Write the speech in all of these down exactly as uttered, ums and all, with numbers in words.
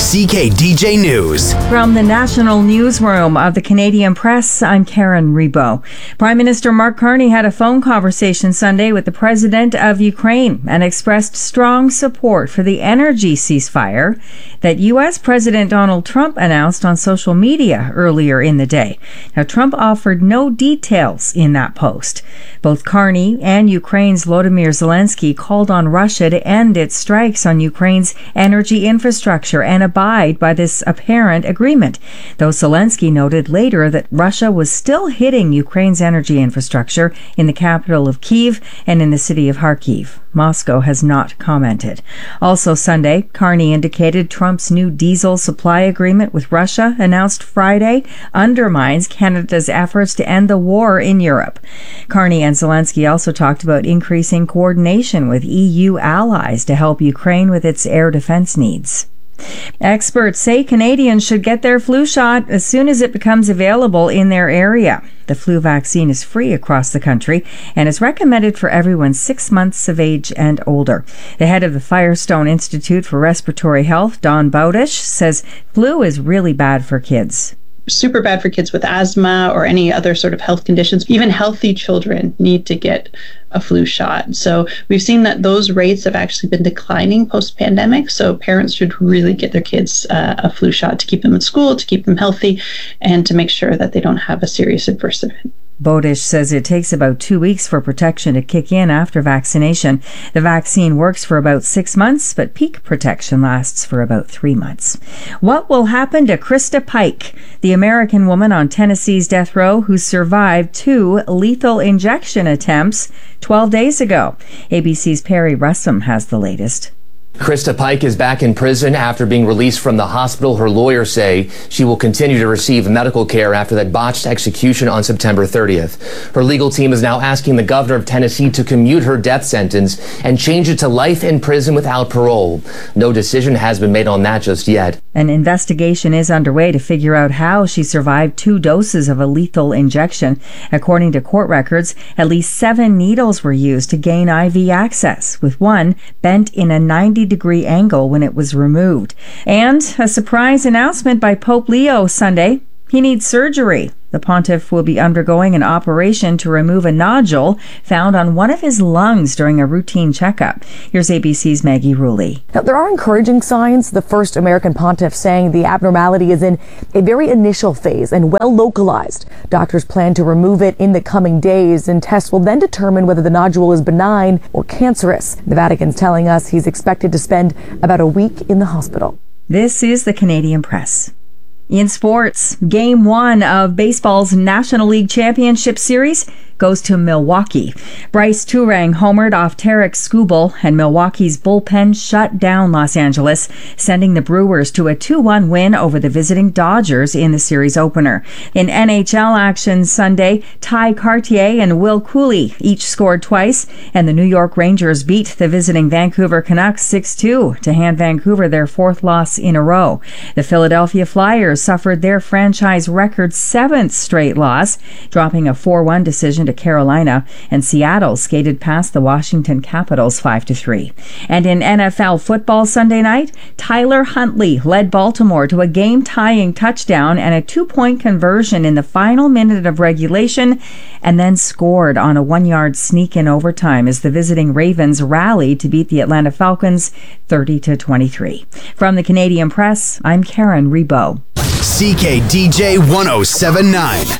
C K D J News. From the National Newsroom of the Canadian Press, I'm Karen Rebo. Prime Minister Mark Carney had a phone conversation Sunday with the President of Ukraine and expressed strong support for the energy ceasefire that U S President Donald Trump announced on social media earlier in the day. Now, Trump offered no details in that post. Both Carney and Ukraine's Volodymyr Zelensky called on Russia to end its strikes on Ukraine's energy infrastructure and abide by this apparent agreement, though Zelensky noted later that Russia was still hitting Ukraine's energy infrastructure in the capital of Kyiv and in the city of Kharkiv. Moscow has not commented. Also Sunday, Carney indicated Trump's new diesel supply agreement with Russia, announced Friday, undermines Canada's efforts to end the war in Europe. Carney and Zelensky also talked about increasing coordination with E U allies to help Ukraine with its air defense needs. Experts say Canadians should get their flu shot as soon as it becomes available in their area. The flu vaccine is free across the country and is recommended for everyone six months of age and older. The head of the Firestone Institute for Respiratory Health, Don Bowdish, says flu is really bad for kids. Super bad for kids with asthma or any other sort of health conditions. Even healthy children need to get a flu shot. So we've seen that those rates have actually been declining post-pandemic. So parents should really get their kids uh, a flu shot to keep them in school, to keep them healthy, and to make sure that they don't have a serious adverse event. Bowdish says it takes about two weeks for protection to kick in after vaccination. The vaccine works for about six months, but peak protection lasts for about three months. What will happen to Krista Pike, the American woman on Tennessee's death row who survived two lethal injection attempts twelve days ago? A B C's Perry Russum has the latest. Krista Pike is back in prison after being released from the hospital. Her lawyers say she will continue to receive medical care after that botched execution on September thirtieth. Her legal team is now asking the governor of Tennessee to commute her death sentence and change it to life in prison without parole. No decision has been made on that just yet. An investigation is underway to figure out how she survived two doses of a lethal injection. According to court records, at least seven needles were used to gain I V access, with one bent in a ninety degree angle when it was removed. And a surprise announcement by Pope Leo Sunday. He needs surgery. The pontiff will be undergoing an operation to remove a nodule found on one of his lungs during a routine checkup. Here's A B C's Maggie Ruley. Now, there are encouraging signs. The first American pontiff saying the abnormality is in a very initial phase and well localized. Doctors plan to remove it in the coming days, and tests will then determine whether the nodule is benign or cancerous. The Vatican's telling us he's expected to spend about a week in the hospital. This is the Canadian Press. In sports, Game one of baseball's National League Championship Series goes to Milwaukee. Bryce Turang homered off Tarek Skubal, and Milwaukee's bullpen shut down Los Angeles, sending the Brewers to a two one win over the visiting Dodgers in the series opener. In N H L action Sunday, Ty Cartier and Will Cooley each scored twice, and the New York Rangers beat the visiting Vancouver Canucks six two to hand Vancouver their fourth loss in a row. The Philadelphia Flyers suffered their franchise record seventh straight loss, dropping a four one decision to Carolina, and Seattle skated past the Washington Capitals five to three. And in N F L football Sunday night, Tyler Huntley led Baltimore to a game-tying touchdown and a two-point conversion in the final minute of regulation, and then scored on a one-yard sneak in overtime as the visiting Ravens rallied to beat the Atlanta Falcons thirty to twenty-three. From the Canadian Press, I'm Karen Rebo. C K D J one oh seven point nine.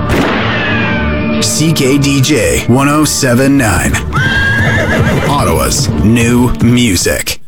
C K D J one oh seven point nine. Ottawa's new music.